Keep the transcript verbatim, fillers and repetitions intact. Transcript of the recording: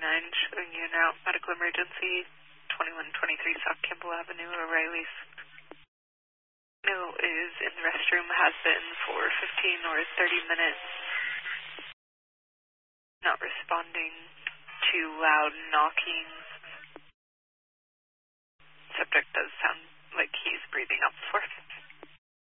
nine showing you now medical emergency, twenty-one twenty-three South Campbell Avenue, O'Reilly's. No is in the restroom, has been for fifteen or thirty minutes. Not responding to loud knocking. Subject does sound like he's breathing up for